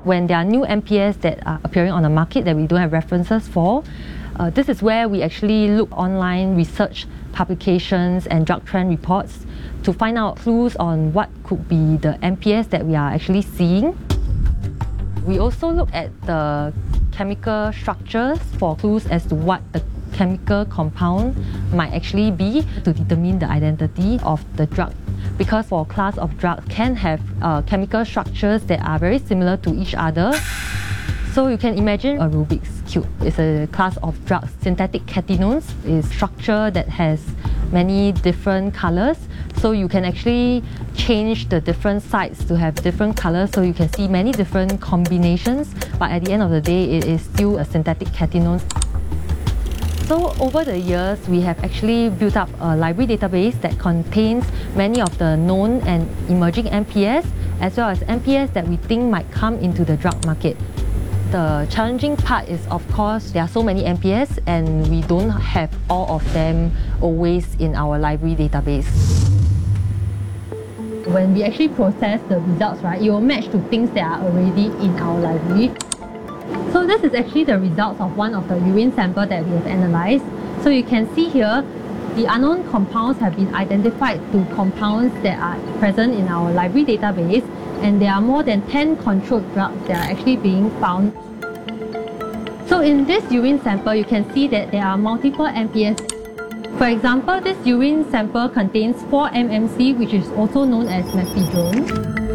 When there are new MPS that are appearing on the market that we don't have references for, this is where we actually look online research publications and drug trend reports to find out clues on what could be the MPS that we are actually seeing. We also look at the chemical structures for clues as to what the chemical compound might actually be to determine the identity of the drug. Because for a class of drugs can have chemical structures that are very similar to each other. So you can imagine a Rubik's Cube. It's a class of drugs. Synthetic catenones is structure that has many different colors. So you can actually change the different sides to have different colors, so you can see many different combinations, but at the end of the day it is still a synthetic catenone. So over the years, we have actually built up a library database that contains many of the known and emerging MPS, as well as MPS that we think might come into the drug market. The challenging part is, of course, there are so many MPS and we don't have all of them always in our library database. When we actually process the results, right, it will match to things that are already in our library. So this is actually the results of one of the urine samples that we have analysed. So you can see here, the unknown compounds have been identified to compounds that are present in our library database, and there are more than 10 controlled drugs that are actually being found. So in this urine sample, you can see that there are multiple MPS. For example, this urine sample contains 4-MMC, which is also known as methadone.